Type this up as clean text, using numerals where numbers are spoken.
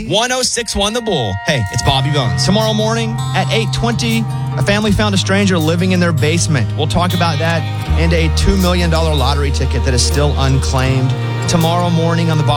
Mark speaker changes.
Speaker 1: 1061 The Bull. Hey, it's Bobby Bones. Tomorrow morning at 8:20, a family found a stranger living in their basement. We'll talk about that and a $2 million lottery ticket that is still unclaimed. Tomorrow morning on the